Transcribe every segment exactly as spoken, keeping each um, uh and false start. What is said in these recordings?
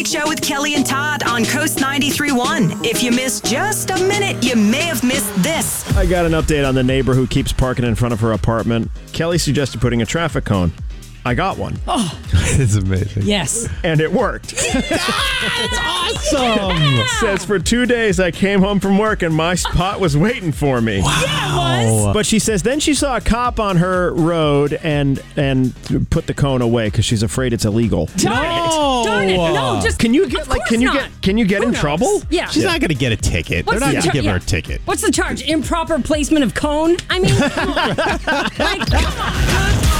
Show with Kelly and Todd on Coast ninety-three point one. If you missed just a minute, you may have missed this. I got an update on the neighbor who keeps parking in front of her apartment. Kelly suggested putting a traffic cone. I got one. Oh, it's amazing. Yes. And it worked. That's awesome. Yeah. Says for two days I came home from work and my spot was waiting for me. Wow. Yeah, it was. But she says then she saw a cop on her road and and put the cone away because she's afraid it's illegal. Darn No. it. Darn it. No, just. Can you get Of like course can you not. get can you get Who in knows? trouble? Yeah. She's not going to get a ticket. What's They're not the going to char- give her yeah. a ticket. What's the charge? Improper placement of cone? I mean, come on. Like, come on.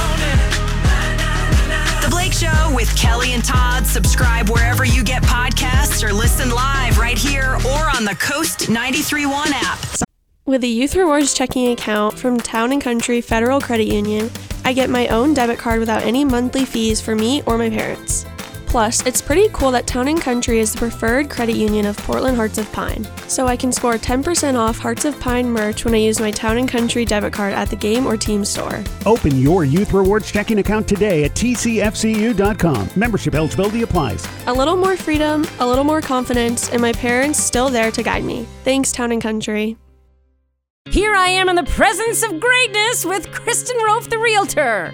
The Blake Show with Kelly and Todd. Subscribe wherever you get podcasts or listen live right here or on the Coast ninety-three point one app. With a Youth Rewards checking account from Town and Country Federal Credit Union, I get my own debit card without any monthly fees for me or my parents. Plus, it's pretty cool that Town and Country is the preferred credit union of Portland Hearts of Pine, so I can score ten percent off Hearts of Pine merch when I use my Town and Country debit card at the game or team store. Open your Youth Rewards checking account today at T C F C U dot com. Membership eligibility applies. A little more freedom, a little more confidence, and my parents still there to guide me. Thanks, Town and Country. Here I am in the presence of greatness with Kristen Rofe, the realtor.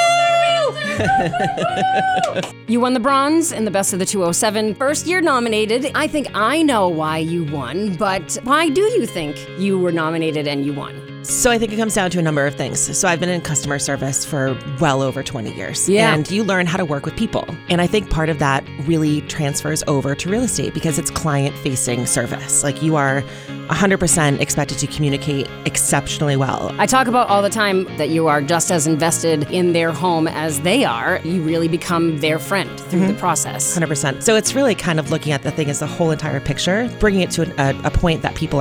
Woo! You won the bronze in the Best of the two oh seven. First year nominated. I think I know why you won, but why do you think you were nominated and you won? So I think it comes down to a number of things. So I've been in customer service for well over twenty years. Yeah. And you learn how to work with people. And I think part of that really transfers over to real estate because it's client-facing service. Like you are one hundred percent expected to communicate exceptionally well. I talk about all the time that you are just as invested in their home as they are. You really become their friend through Mm-hmm. the process. one hundred percent. So it's really kind of looking at the thing as the whole entire picture, bringing it to a, a point that people